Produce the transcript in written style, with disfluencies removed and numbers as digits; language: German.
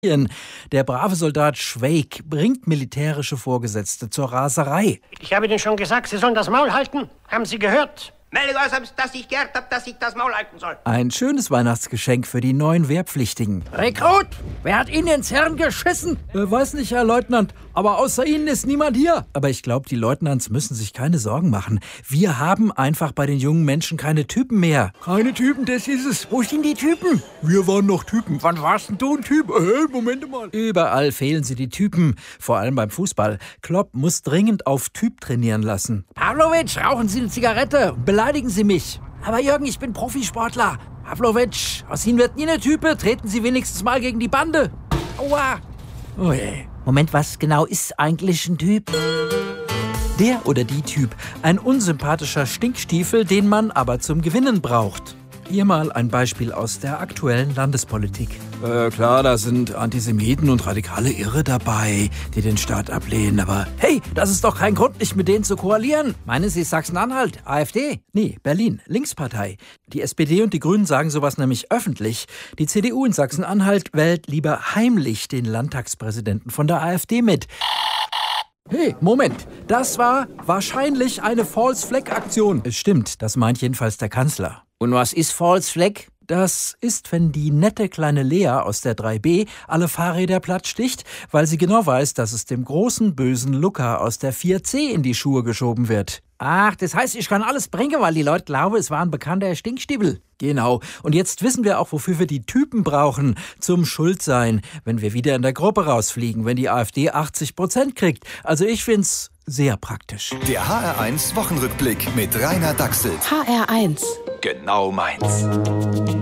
Der brave Soldat Schweik bringt militärische Vorgesetzte zur Raserei. Ich habe Ihnen schon gesagt, Sie sollen das Maul halten. Haben Sie gehört? Melde aus, dass ich gehört habe, dass ich das Maul halten soll. Ein schönes Weihnachtsgeschenk für die neuen Wehrpflichtigen. Rekrut, wer hat Ihnen ins Hirn geschissen? Weiß nicht, Herr Leutnant, aber außer Ihnen ist niemand hier. Aber ich glaube, die Leutnants müssen sich keine Sorgen machen. Wir haben einfach bei den jungen Menschen keine Typen mehr. Keine Typen, das ist es. Wo sind die Typen? Wir waren noch Typen. Wann warst denn du ein Typ? Moment mal. Überall fehlen sie die Typen, vor allem beim Fußball. Klopp muss dringend auf Typ trainieren lassen. Pavlovic, rauchen Sie eine Zigarette. Beleidigen Sie mich. Aber Jürgen, ich bin Profisportler. Pavlovic, aus Ihnen wird nie eine Type. Treten Sie wenigstens mal gegen die Bande. Aua. Oh je. Moment, was genau ist eigentlich ein Typ? Der oder die Typ. Ein unsympathischer Stinkstiefel, den man aber zum Gewinnen braucht. Hier mal ein Beispiel aus der aktuellen Landespolitik. Klar, da sind Antisemiten und radikale Irre dabei, die den Staat ablehnen. Aber hey, das ist doch kein Grund, nicht mit denen zu koalieren. Meinen Sie Sachsen-Anhalt, AfD? Nee, Berlin, Linkspartei. Die SPD und die Grünen sagen sowas nämlich öffentlich. Die CDU in Sachsen-Anhalt wählt lieber heimlich den Landtagspräsidenten von der AfD mit. Hey, Moment, das war wahrscheinlich eine False-Flag-Aktion. Es stimmt, das meint jedenfalls der Kanzler. Und was ist False Flag? Das ist, wenn die nette kleine Lea aus der 3B alle Fahrräder platt sticht, weil sie genau weiß, dass es dem großen, bösen Luca aus der 4C in die Schuhe geschoben wird. Ach, das heißt, ich kann alles bringen, weil die Leute glauben, es war ein bekannter Stinkstiebel. Genau. Und jetzt wissen wir auch, wofür wir die Typen brauchen. Zum Schuldsein, wenn wir wieder in der Gruppe rausfliegen, wenn die AfD 80% kriegt. Also ich find's sehr praktisch. Der HR1 Wochenrückblick mit Rainer Dachselt. HR1. Genau meins.